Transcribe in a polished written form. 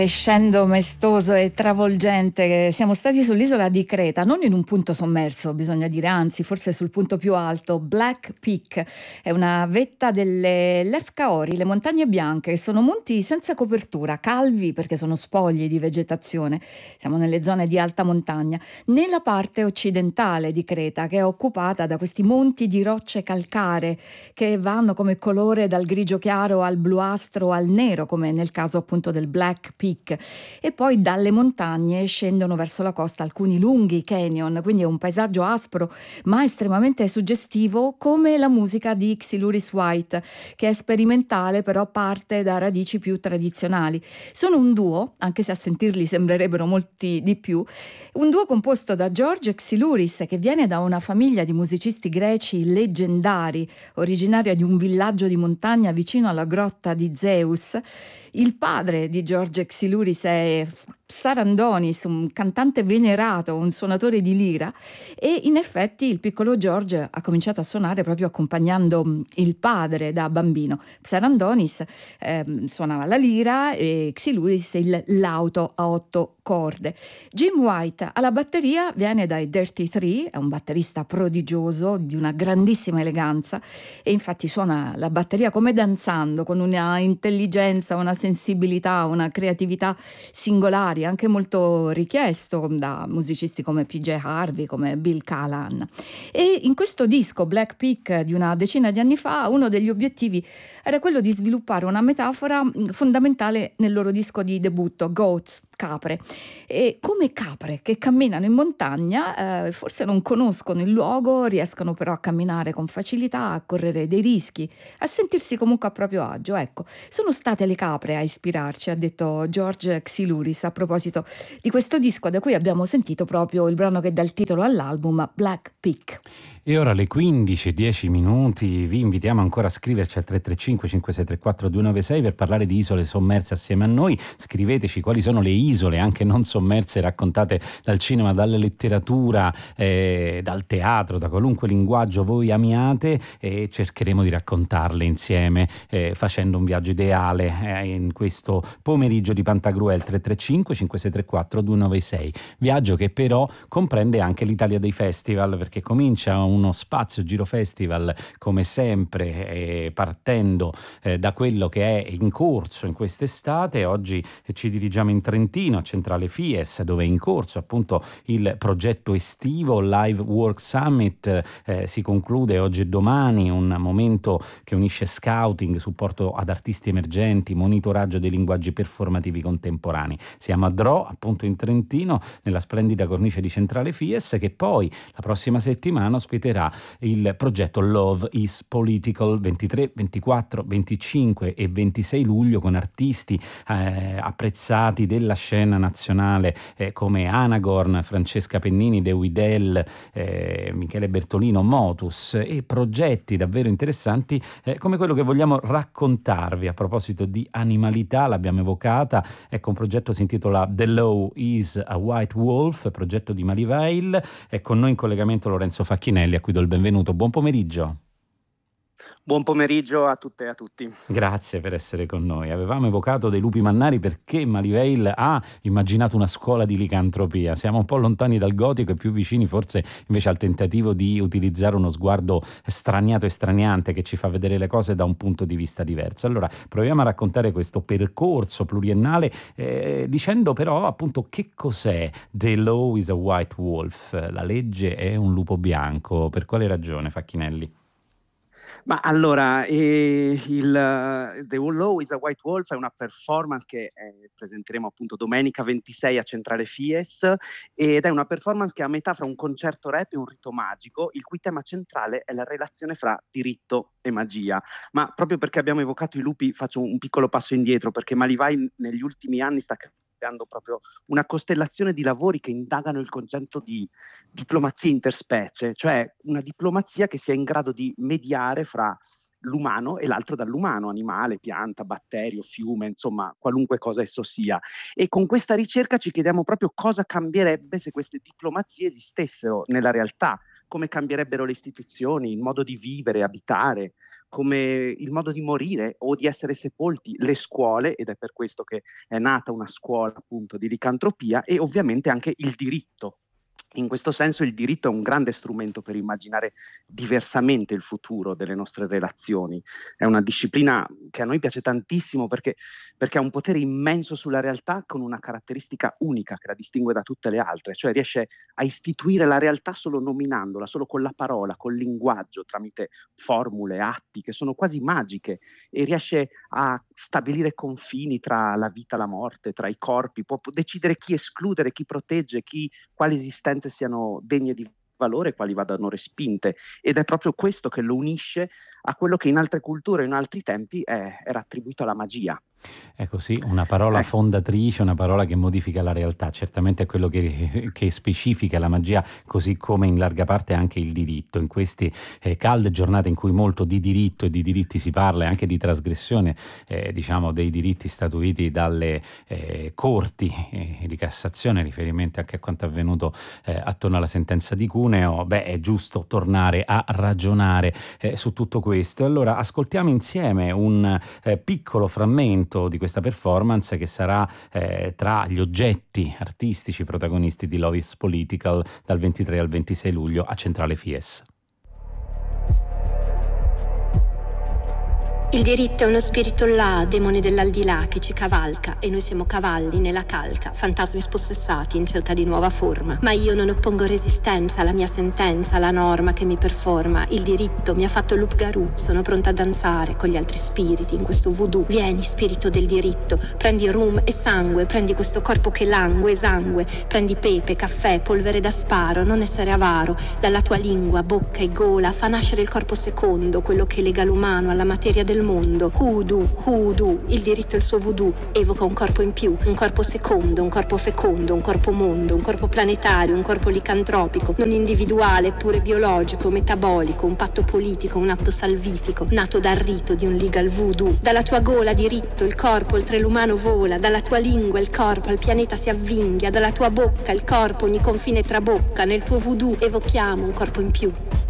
Crescendo maestoso e travolgente, siamo stati sull'isola di Creta, non in un punto sommerso, bisogna dire, anzi, forse sul punto più alto. Black Peak è una vetta delle Lefkaori, le montagne bianche, che sono monti senza copertura, calvi perché sono spogli di vegetazione. Siamo nelle zone di alta montagna, nella parte occidentale di Creta, che è occupata da questi monti di rocce calcaree che vanno come colore dal grigio chiaro al bluastro al nero, come nel caso appunto del Black Peak. E poi dalle montagne scendono verso la costa alcuni lunghi canyon, quindi è un paesaggio aspro ma estremamente suggestivo, come la musica di Xylouris White, che è sperimentale però parte da radici più tradizionali. Sono un duo, anche se a sentirli sembrerebbero molti di più, un duo composto da George Xylouris, che viene da una famiglia di musicisti greci leggendari, originaria di un villaggio di montagna vicino alla grotta di Zeus. Il padre di George Xylouris è Sarandonis, un cantante venerato, un suonatore di lira, e in effetti il piccolo George ha cominciato a suonare proprio accompagnando il padre da bambino. Sarandonis suonava la lira e Xylouris il lauto a 8 corde. Jim White alla batteria viene dai Dirty Three, è un batterista prodigioso di una grandissima eleganza e infatti suona la batteria come danzando, con una intelligenza, una sensibilità, una creatività singolari, anche molto richiesto da musicisti come PJ Harvey, come Bill Callahan. E in questo disco Black Peak di una decina di anni fa, uno degli obiettivi era quello di sviluppare una metafora fondamentale nel loro disco di debutto, Goats, capre. E come capre che camminano in montagna, forse non conoscono il luogo, riescono però a camminare con facilità, a correre dei rischi, a sentirsi comunque a proprio agio. Ecco, sono state le capre a ispirarci, ha detto George Xylouris a proposito di questo disco, da cui abbiamo sentito proprio il brano che dà il titolo all'album, Black Peak. E ora alle 15:10 vi invitiamo ancora a scriverci al 335 5634 296 per parlare di isole sommerse assieme a noi. Scriveteci quali sono le isole anche non sommerse raccontate dal cinema, dalla letteratura, dal teatro, da qualunque linguaggio voi amiate, e cercheremo di raccontarle insieme facendo un viaggio ideale in questo pomeriggio di Pantagruel. 335 5634 296, viaggio che però comprende anche l'Italia dei festival, perché comincia uno spazio Giro Festival come sempre, partendo da quello che è in corso in quest'estate. Oggi ci dirigiamo in Trentino a Centrale Fies, dove è in corso appunto il progetto estivo Live Work Summit. Si conclude oggi e domani, un momento che unisce scouting, supporto ad artisti emergenti, monitoraggio dei linguaggi performativi contemporanei. Siamo a Dro, appunto in Trentino, nella splendida cornice di Centrale Fies, che poi la prossima settimana ospiterà il progetto Love is Political 23, 24, 25 e 26 luglio, con artisti apprezzati della scena nazionale come Anagorn, Francesca Pennini, De Widel, Michele Bertolino, Motus, e progetti davvero interessanti come quello che vogliamo raccontarvi. A proposito di animalità, l'abbiamo evocata, ecco, un progetto si intitola The Law is a White Wolf, progetto di Maliveil. È con noi in collegamento Lorenzo Facchinelli, a cui do il benvenuto. Buon pomeriggio. Buon pomeriggio a tutte e a tutti. Grazie per essere con noi. Avevamo evocato dei lupi mannari perché Maliveil ha immaginato una scuola di licantropia. Siamo un po' lontani dal gotico e più vicini forse invece al tentativo di utilizzare uno sguardo straniato e straniante che ci fa vedere le cose da un punto di vista diverso. Allora proviamo a raccontare questo percorso pluriennale dicendo però appunto che cos'è The Law is a White Wolf. La legge è un lupo bianco. Per quale ragione, Facchinelli? Ma allora, The Law is a White Wolf è una performance che presenteremo appunto domenica 26 a Centrale Fies, ed è una performance che è a metà fra un concerto rap e un rito magico, il cui tema centrale è la relazione fra diritto e magia. Ma proprio perché abbiamo evocato i lupi faccio un piccolo passo indietro, perché Malivai negli ultimi anni sta creando proprio una costellazione di lavori che indagano il concetto di diplomazia interspecie, cioè una diplomazia che sia in grado di mediare fra l'umano e l'altro dall'umano, animale, pianta, batterio, fiume, insomma qualunque cosa esso sia. E con questa ricerca ci chiediamo proprio cosa cambierebbe se queste diplomazie esistessero nella realtà, come cambierebbero le istituzioni, il modo di vivere, abitare, come il modo di morire o di essere sepolti, le scuole, ed è per questo che è nata una scuola appunto di licantropia, e ovviamente anche il diritto. In questo senso il diritto è un grande strumento per immaginare diversamente il futuro delle nostre relazioni. È una disciplina che a noi piace tantissimo perché ha un potere immenso sulla realtà, con una caratteristica unica che la distingue da tutte le altre, cioè riesce a istituire la realtà solo nominandola, solo con la parola, col linguaggio, tramite formule, atti che sono quasi magiche, e riesce a stabilire confini tra la vita e la morte, tra i corpi, può decidere chi escludere, chi protegge, quali esistenze siano degne di valore e quali vadano respinte, ed è proprio questo che lo unisce a quello che in altre culture, in altri tempi era attribuito alla magia. Ecco, sì, una parola fondatrice, una parola che modifica la realtà, certamente è quello che specifica la magia, così come in larga parte anche il diritto. In queste calde giornate in cui molto di diritto e di diritti si parla, e anche di trasgressione diciamo dei diritti statuiti dalle corti di Cassazione, riferimento anche a quanto è avvenuto attorno alla sentenza di Cuneo, è giusto tornare a ragionare su tutto questo. Allora ascoltiamo insieme un piccolo frammento di questa performance che sarà tra gli oggetti artistici protagonisti di Love is Political dal 23 al 26 luglio a Centrale Fies. Il diritto è uno spirito là, demone dell'aldilà che ci cavalca, e noi siamo cavalli nella calca, fantasmi spossessati in cerca di nuova forma. Ma io non oppongo resistenza alla mia sentenza, alla norma che mi performa. Il diritto mi ha fatto l'upgarù, sono pronta a danzare con gli altri spiriti in questo voodoo. Vieni, spirito del diritto, prendi rum e sangue, prendi questo corpo che langue, esangue, prendi pepe, caffè, polvere da sparo, non essere avaro. Dalla tua lingua, bocca e gola fa nascere il corpo secondo, quello che lega l'umano alla materia del mondo. Hoodoo, il diritto e il suo voodoo evoca un corpo in più, un corpo secondo, un corpo fecondo, un corpo mondo, un corpo planetario, un corpo licantropico, non individuale, eppure biologico, metabolico, un patto politico, un atto salvifico, nato dal rito di un legal voodoo. Dalla tua gola diritto il corpo oltre l'umano vola, dalla tua lingua il corpo al pianeta si avvinghia, dalla tua bocca il corpo ogni confine trabocca, nel tuo voodoo evochiamo un corpo in più.